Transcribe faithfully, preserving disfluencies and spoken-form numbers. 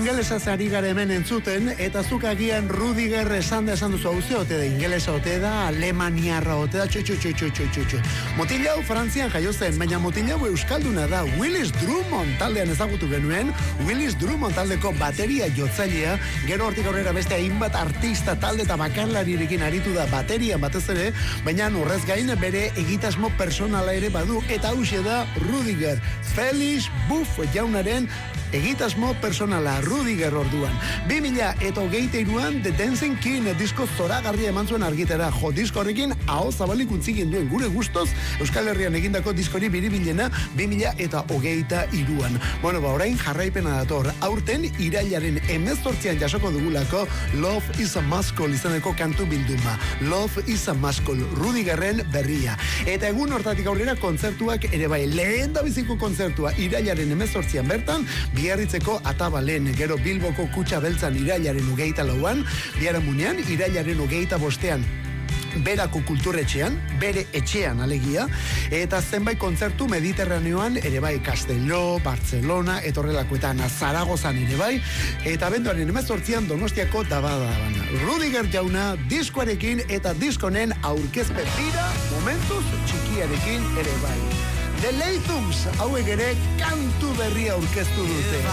ingelesa zari gara hemen entzuten, eta zuk agian Rudiger esan da esan duzu hauze, ote da ingelesa ote da, alemaniarra ote da, txu, txu, txu, txu, txu, txu, txu. Motila hau Frantzian jaio zen, baina motila hau euskalduna da, Willis Drummond taldean ezagutu genuen, Willis Drummond taldeko bateria jotzailea, gero hortik aurrera beste hainbat artista talde eta bakarlarirekin aritu da baterian batez ere, baina horrez gain bere egitasmo personala ere badu, eta hauxe da Rudiger, Felix Buff jaunaren egitasmo personala Rudiger orduan. bi mila eta hogeita hiruan The Dancing King disko zoragarria eman zuen argitera. Jo, disko horrekin aho zabalik utzi duen gure gustoz Euskal Herrian egindako diskori biribilena bi mila eta hogeita hiruan. Bueno, ba, orain jarraipena dator. Aurten irailaren hemezortzian jasoko dugulako Love is a Muscle izeneko kantu bilduma. Love is a Muscle, Rudigerren berria. Eta egun hortatik aurrera kontzertuak ere bai, lehen da biziko kontzertua irailaren hemezortzian bertan, Biarritzeko Atabalen, gero Bilboko Kutxa Beltzan irailaren hogeita lauan, Biharamunean irailaren hogeita bostean, Berako kulturetxean, bere etxean alegia, eta zenbait kontzertu Mediterraneoan ere bai, Castelló, Barcelona, etorrelakoetan Zaragozan ere bai, eta benduaren hemezortzian Donostiako Dabadaban. Rudiger jauna diskoarekin eta diskonen aurkezpen dira momentuz txikiarekin ere bai. The Laytums hauek ere kantu berria aurkeztu dute.